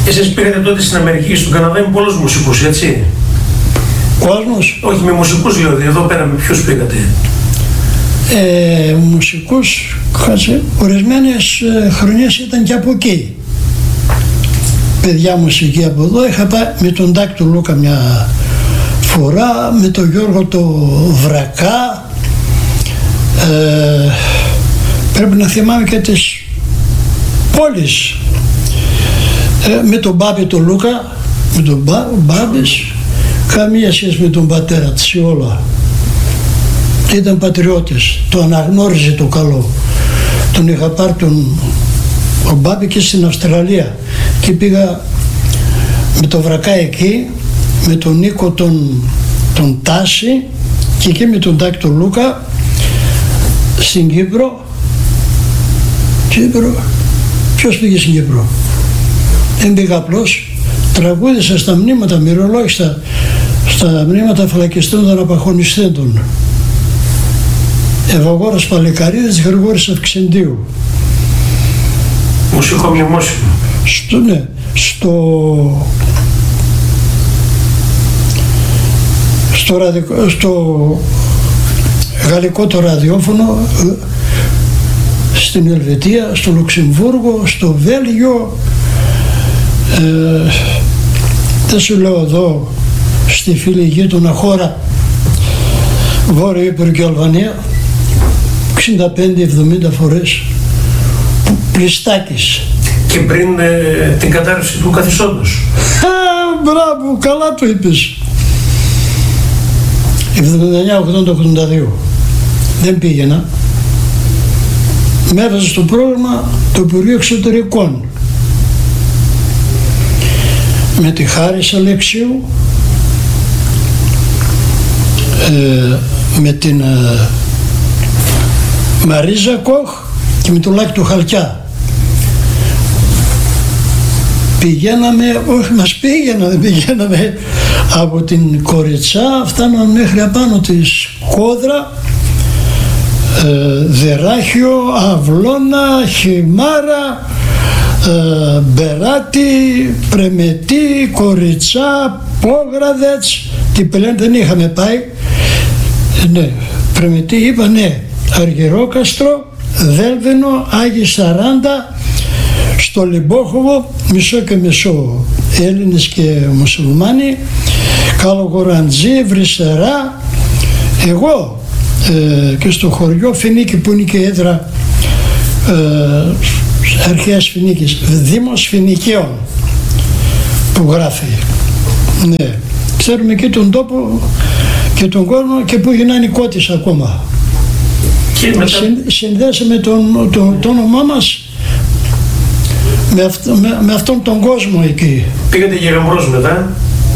Εσείς πήγατε τότε στην Αμερική, στον Καναδά, με πολλούς μουσικούς, έτσι? Κόσμος. Όχι, με μουσικούς λέω, εδώ πέρα με ποιους πήγατε? Μουσικούς, ορισμένες χρονιές ήταν και από εκεί. Παιδιά μουσική από εδώ, είχα πάει με τον Τάκη του Λούκα μια φορά, με τον Γιώργο το Βρακά. Πρέπει να θυμάμαι και τις πόλεις. Με τον Μπάμπη του Λούκα, με τον Μπάμπης, καμία σχέση με τον πατέρα της όλα. Και ήταν πατριώτης, το αναγνώριζε το καλό. Τον είχα πάρει ο Μπάμπη και στην Αυστραλία και πήγα με το Βρακά εκεί, με τον Νίκο τον Τάση και εκεί με τον Τάκη τον Λούκα στην Κύπρο. Ποιος πήγε στην Κύπρο? Δεν πήγα απλώς, τραγούδισα στα μνήματα, μυρολόγησα στα μνήματα φυλακιστών των απαγχωνιστέντων. Ευαγόρας Παλικαρίδης, Γρηγόρης Αυξεντίου. Μουσικό μνημόσυνο. Στο γαλλικό το ραδιόφωνο, στην Ελβετία, στο Λουξεμβούργο, στο Βέλγιο, δεν σου λέω εδώ, στη φίλη γείτονα χώρα, Βόρειο Ήπειρο και Αλβανία, 65-70 φορές, πλιστάκης. Και πριν την κατάρρευση του καθεστώτος. Μπράβο, καλά το είπες. 79-80-82 δεν πήγαινα. Με έβαζε στο πρόγραμμα το Υπουργείο Εξωτερικών. Με τη Χάρης Αλεξίου, με την Μαρίζα Κοχ και με τον Λάκη του Χαλκιά. Πηγαίναμε, όχι μας δεν πηγαίναμε από την Κοριτσά, φτάναμε μέχρι απάνω της Κόδρα, Δεράχιο, Αυλώνα, Χιμάρα, Μπεράτη, Πρεμετή, Κοριτσά, Πόγραδετς, τι πλέον δεν είχαμε πάει. Ναι, Πρεμετή είπα ναι, Αργυρόκαστρο, Δέλβενο, Άγιοι Σαράντα, στο Λιμπόχοβο, μισό και μισό Έλληνες και μουσουλμάνοι, Καλογοραντζή, Βρυσερά, εγώ και στο χωριό Φινίκη που είναι και έδρα αρχαίας Φινίκης, Δήμος Φινικαίων που γράφει. Ναι, ξέρουμε και τον τόπο και τον κόσμο και που γίνανε κότης ακόμα. Συνδέσαμε το όνομά μας με αυτόν τον κόσμο εκεί. Πήγατε για Γαμπρός μετά?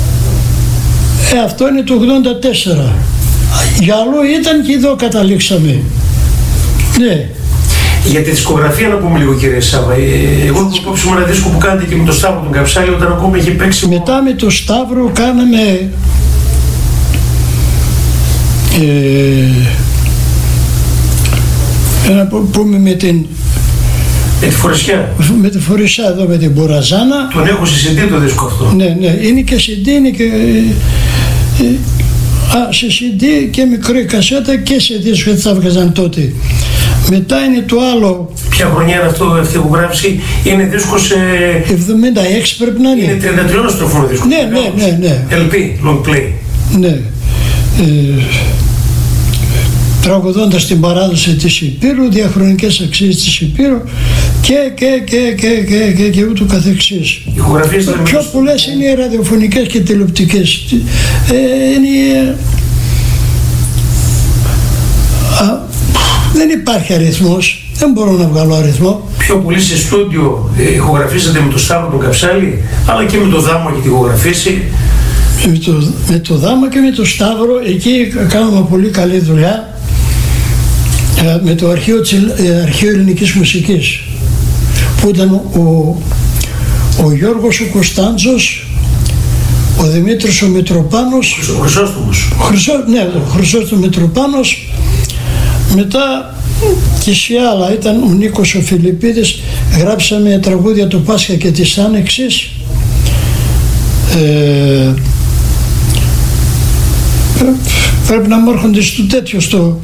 Αυτό είναι το 84. Για αλλού ήταν και εδώ καταλήξαμε. Ναι. Για τη δισκογραφία να πούμε λίγο, κύριε Σάβα. Εγώ έχω υπόψη μου ένα δίσκο που κάνετε και με τον Σταύρο τον Καψάλη όταν ακόμα είχε παίξει. Μετά με τον Σταύρο κάναμε ένα πούμε με την με τη Φορεσιά. Με τη Φορεσιά εδώ με την Μποραζάνα. Τον έχω σε CD το δίσκο αυτό. Ναι, ναι, είναι και CD, είναι και σε CD και μικρή κασέτα και σε δίσκο έτσι θα βγάζαν τότε. Μετά είναι το άλλο. Ποια χρονιά είναι αυτό, αυτή που γράψει, είναι δίσκος 76 πρέπει να είναι. Είναι 33 στροφόνο δίσκο. Ναι, ναι, ναι, ναι. LP, long play. Ναι. Τραγουδώντας την παράδοση της Υπήρου, διαχρονικές αξίες της Υπήρου και ούτω καθεξής. Πιο πολλές είναι οι ραδιοφωνικές και τηλεοπτικές. Δεν υπάρχει αριθμός, δεν μπορώ να βγάλω αριθμό. Πιο πολύ σε στούντιο ηχογραφήσατε με τον Σταύρο τον Καψάλη, αλλά και με τον Δάμο έχετε ηχογραφήσει. Με το Δάμο και με τον Σταύρο, εκεί κάνουμε πολύ καλή δουλειά. Με το αρχείο ελληνικής μουσικής που ήταν ο Γιώργος ο Κωνσταντζος, ο Δημήτρης ο Μητροπάνος, ο Χρυσόστομος Μητροπάνος, μετά και σε άλλα ήταν ο Νίκος ο Φιλιππίδης, γράψαμε τραγούδια του Πάσχα και της Άνοιξης πρέπει να μου έρχονται στο τέτοιο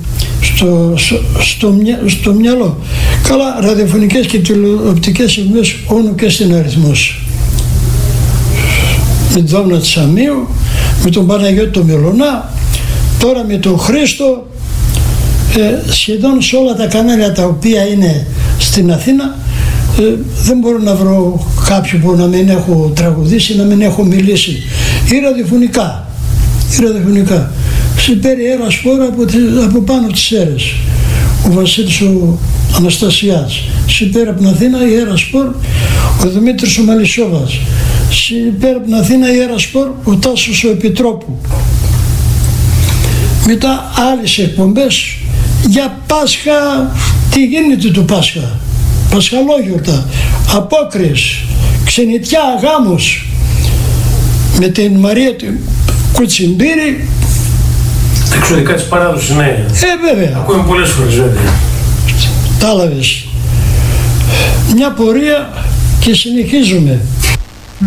στο μυαλό. Καλά, ραδιοφωνικές και τηλεοπτικές εκπομπές όνου και στην αριθμός. Με τον Δόμνα της Αμίου, με τον Παναγιώτη τον Μελωνά, τώρα με τον Χρήστο, σχεδόν σε όλα τα κανάλια τα οποία είναι στην Αθήνα, δεν μπορώ να βρω κάποιον που να μην έχω τραγουδήσει, να μην έχω μιλήσει. Ή ραδιοφωνικά. Συμπέρει αέρα σπόρα από πάνω τις Σέρρες. Ο Βασίλης ο Αναστασιάς. Συμπέρει από την Αθήνα η αέρα σπορ ο Δημήτρης ο Μαλισσόβας. Συμπέρει από την Αθήνα η αέρα σπορ ο Τάσος ο Επιτρόπου. Μετά άλλες εκπομπές για Πάσχα, τι γίνεται το Πάσχα, Πασχαλόγιορτα, απόκριες, ξενιτιά, γάμος, με την Μαρία Κουτσιμπήρη. Τα εξωτικά της παράδοσης, ναι. Βέβαια. Ακούμε πολλές φορές, βέβαια. Τάλαβες. Μια πορεία και συνεχίζουμε.